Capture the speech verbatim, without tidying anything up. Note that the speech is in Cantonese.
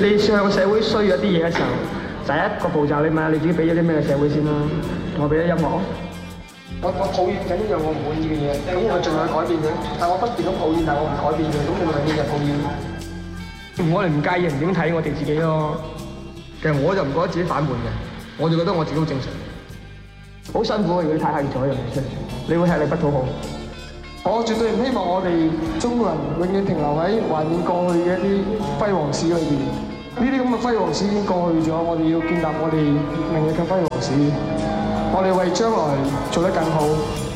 你向社會需要一啲嘢嘅時候，第一個步驟你問下你自己俾咗啲咩社會先啦。我俾咗音樂。我我抱怨緊一樣我唔滿意嘅嘢，咁我盡量改變佢。但我不斷咁抱怨，但我唔改變佢，咁你永遠就抱怨。我哋唔介意人點睇我哋自己咯。其實我就唔覺得自己反叛嘅，我就覺得我自己好正常。好辛苦嘅，如果你太刻意做一樣嘢出嚟，你會吃力不討好。我絕對唔希望我哋中國人永遠停留喺懷念過去嘅一啲輝煌史裏邊。呢啲咁嘅輝煌史已經過去咗，我哋要建立我哋明日嘅輝煌史。我哋為將來做得更好。